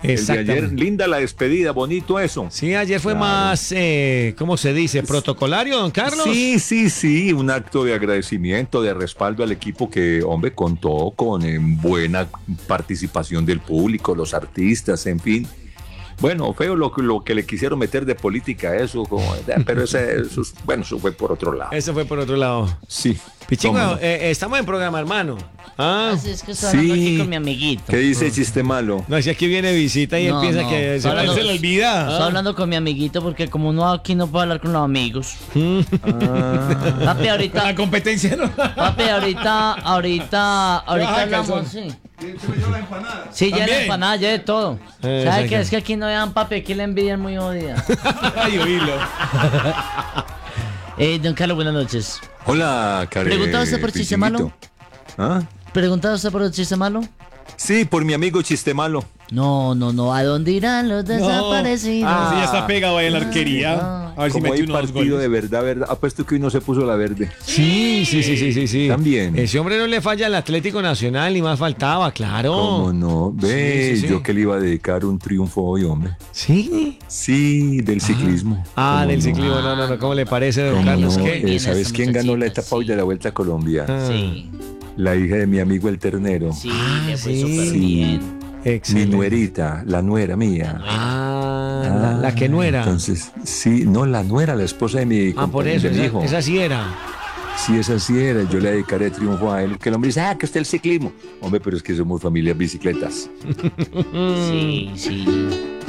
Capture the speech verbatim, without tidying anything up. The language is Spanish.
El de ayer, linda la despedida, bonito eso. Sí, ayer fue claro. más, eh, ¿cómo se dice? ¿Protocolario, don Carlos? Sí, sí, sí, un acto de agradecimiento, de respaldo al equipo que, hombre, contó con eh, buena participación del público, los artistas, en fin. Bueno, feo lo, lo que le quisieron meter de política, eso, como, pero ese, eso, bueno, eso fue por otro lado. Eso fue por otro lado. Sí. Pichingo, no? eh, estamos en programa, hermano. Ah, Así es que estoy hablando sí. aquí con mi amiguito. ¿Qué dice Chiste Malo? No, si aquí viene visita y no, empieza no. que se, hablando, se le olvida. Estoy ah. hablando con mi amiguito porque como no aquí no puedo hablar con los amigos. ah. Papi, ahorita. La competencia no. Papi, ahorita, ahorita, ahorita hablamos, sí. La empanada. Sí, ya la empanada, ya de todo. Eh, ¿Sabes qué? Es que aquí no vean, papi, aquí la envidia es muy jodida. Ay, oílo. eh, don Carlos, buenas noches. Hola, Karen. ¿Preguntaba usted por Chiste Malo? ¿Ah? ¿Preguntaba usted por Chiste Malo? Sí, por mi amigo Chiste Malo. No, no, no. ¿A dónde irán los desaparecidos? No. Ah, sí, ya está pegado ahí en la arquería. Ah, a ver si metió unos partido goles. De verdad, verdad. Apuesto que hoy no se puso la verde. Sí, sí, sí, sí, sí, sí. También. Ese hombre no le falla al Atlético Nacional, ni más faltaba, claro. ¿Cómo no? Ve, sí, sí, sí. Yo que le iba a dedicar un triunfo hoy, hombre. ¿Sí? Sí, del ciclismo. Ah, ah del no? ciclismo. No, no, no. ¿Cómo le parece, don Carlos? No? ¿Qué? Eh, ¿Sabes quién ganó la etapa sí. hoy de la Vuelta a Colombia? Ah. Sí. La hija de mi amigo el ternero. Sí, le fue sí. súper sí. bien. Excelente. Mi nuerita, la nuera mía. Ah, ah la, la que nuera. Entonces, sí, no, la nuera, la esposa de mi, ah, por eso, de mi esa, hijo. Esa sí era. Sí, esa sí era. Yo le dedicaré triunfo a él. Que el hombre dice, ah, que usted el ciclismo. Hombre, pero es que somos familias bicicletas. Sí, sí.